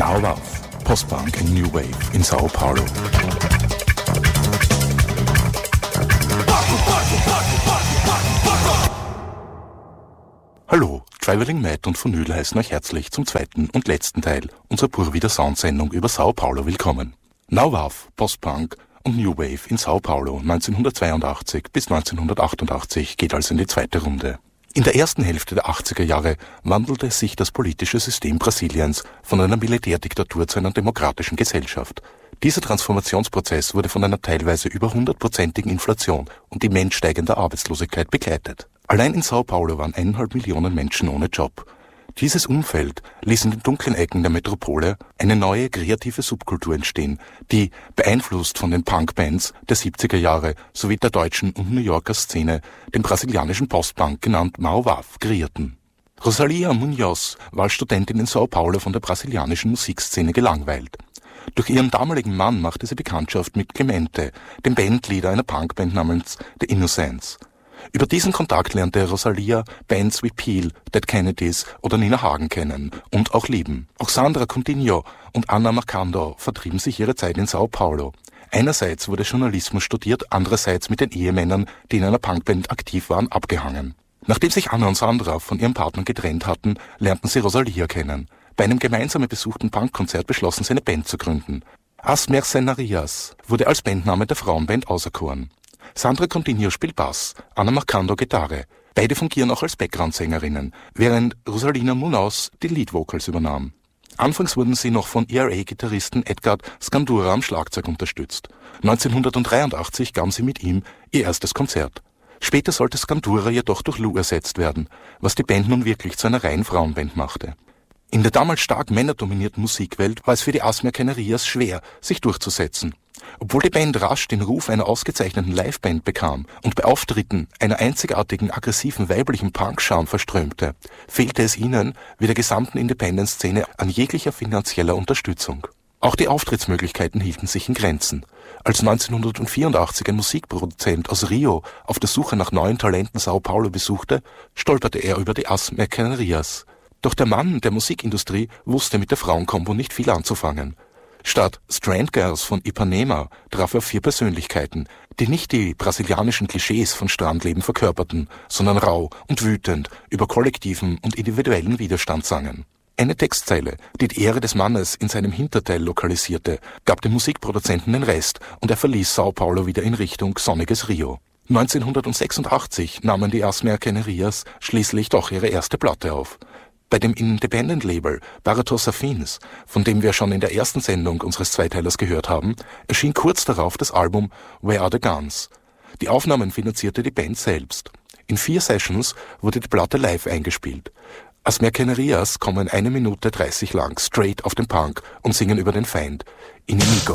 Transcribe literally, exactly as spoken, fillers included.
Now W A V, Post-Punk and New Wave in Sao Paulo. Hallo, Traveling Mad und Vinyl heißen euch herzlich zum zweiten und letzten Teil unserer Pur Wieder Sound-Sendung über Sao Paulo willkommen. Now W A V, Post-Punk und New Wave in Sao Paulo neunzehnhundertzweiundachtzig bis neunzehnhundertachtundachtzig geht also in die zweite Runde. In der ersten Hälfte der achtziger Jahre wandelte sich das politische System Brasiliens von einer Militärdiktatur zu einer demokratischen Gesellschaft. Dieser Transformationsprozess wurde von einer teilweise über hundertprozentigen Inflation und immens steigender Arbeitslosigkeit begleitet. Allein in Sao Paulo waren eineinhalb Millionen Menschen ohne Job. Dieses Umfeld ließ in den dunklen Ecken der Metropole eine neue kreative Subkultur entstehen, die, beeinflusst von den Punkbands der siebziger Jahre sowie der deutschen und New Yorker Szene, den brasilianischen Postpunk genannt Now W A V kreierten. Rosalia Munoz war als Studentin in Sao Paulo von der brasilianischen Musikszene gelangweilt. Durch ihren damaligen Mann machte sie Bekanntschaft mit Clemente, dem Bandleader einer Punkband namens The Innocents. Über diesen Kontakt lernte Rosalia Bands wie Peel, Dead Kennedys oder Nina Hagen kennen und auch lieben. Auch Sandra Coutinho und Ana Macondo vertrieben sich ihre Zeit in Sao Paulo. Einerseits wurde Journalismus studiert, andererseits mit den Ehemännern, die in einer Punkband aktiv waren, abgehangen. Nachdem sich Anna und Sandra von ihrem Partner getrennt hatten, lernten sie Rosalia kennen. Bei einem gemeinsam besuchten Punkkonzert beschlossen sie eine Band zu gründen. As Mercenarias wurde als Bandname der Frauenband auserkoren. Sandra Coutinho spielt Bass, Ana Macondo Gitarre. Beide fungieren auch als Background-Sängerinnen, während Rosalina Munoz die Lead-Vocals übernahm. Anfangs wurden sie noch von E R A-Gitarristen Edgar Scandura am Schlagzeug unterstützt. neunzehnhundertdreiundachtzig gaben sie mit ihm ihr erstes Konzert. Später sollte Scandura jedoch durch Lou ersetzt werden, was die Band nun wirklich zu einer reinen Frauenband machte. In der damals stark männerdominierten Musikwelt war es für die As Mercenarias schwer, sich durchzusetzen. Obwohl die Band rasch den Ruf einer ausgezeichneten Liveband bekam und bei Auftritten einer einzigartigen, aggressiven weiblichen Punk-Charme verströmte, fehlte es ihnen, wie der gesamten Independent-Szene, an jeglicher finanzieller Unterstützung. Auch die Auftrittsmöglichkeiten hielten sich in Grenzen. Als neunzehnhundertvierundachtzig ein Musikproduzent aus Rio auf der Suche nach neuen Talenten Sao Paulo besuchte, stolperte er über die As Mercenarias. Doch der Mann der Musikindustrie wusste mit der Frauenkombo nicht viel anzufangen. Statt Strand Girls von Ipanema traf er auf vier Persönlichkeiten, die nicht die brasilianischen Klischees von Strandleben verkörperten, sondern rau und wütend über kollektiven und individuellen Widerstand sangen. Eine Textzeile, die die Ehre des Mannes in seinem Hinterteil lokalisierte, gab dem Musikproduzenten den Rest und er verließ Sao Paulo wieder in Richtung sonniges Rio. neunzehnhundertsechsundachtzig nahmen die As Mercenarias schließlich doch ihre erste Platte auf. Bei dem Independent-Label Baratos Afins, von dem wir schon in der ersten Sendung unseres Zweiteilers gehört haben, erschien kurz darauf das Album Where Are the Guns? Die Aufnahmen finanzierte die Band selbst. In vier Sessions wurde die Platte live eingespielt. As Mercenarias kommen eine Minute dreißig lang straight auf den Punk und singen über den Feind, Inimigo.